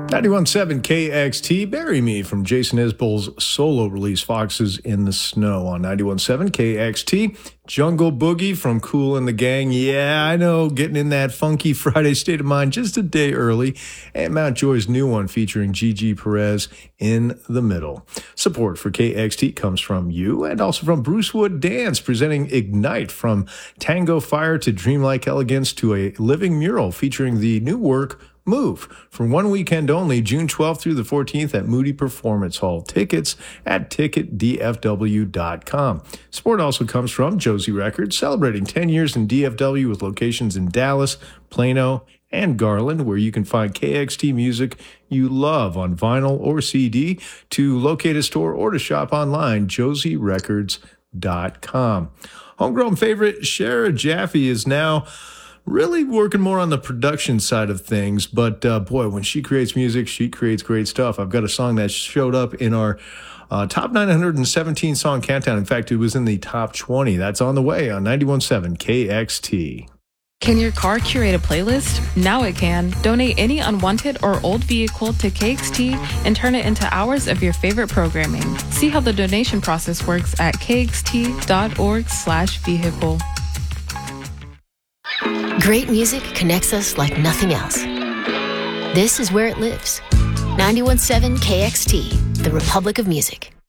91.7 KXT, Bury Me from Jason Isbell's solo release, Foxes in the Snow, on 91.7 KXT. Jungle Boogie from Kool and the Gang. Yeah, I know, getting in that funky Friday state of mind just a day early. And Mountjoy's new one featuring Gigi Perez, In the Middle. Support for KXT comes from you and also from Brucewood Dance, presenting Ignite, from Tango Fire to Dreamlike Elegance to a living mural featuring the new work Move, for one weekend only, June 12th through the 14th at Moody Performance Hall. Tickets at ticketdfw.com. Support also comes from Josie Records, celebrating 10 years in DFW with locations in Dallas, Plano, and Garland, where you can find KXT music you love on vinyl or CD. To locate a store or to shop online, josierecords.com. Homegrown favorite Shara Jaffe is now really working more on the production side of things, but boy, when she creates music, she creates great stuff. I've got a song that showed up in our top 917 song countdown. In fact, it was in the top 20. That's on the way on 91.7 KXT. Can your car curate a playlist? Now it can. Donate any unwanted or old vehicle to KXT and turn it into hours of your favorite programming. See how the donation process works at kxt.org/vehicle. Great music connects us like nothing else. This is where it lives. 91.7 KXT, the Republic of Music.